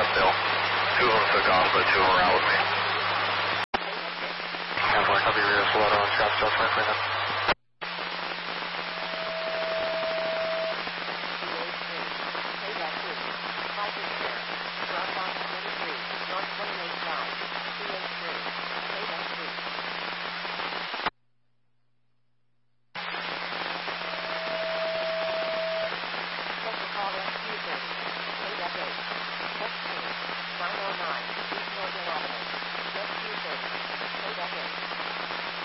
Scottsdale. 2 of them took off, but 2 were out with me. Copy, rear, slow down, Scottsdale, 23 then.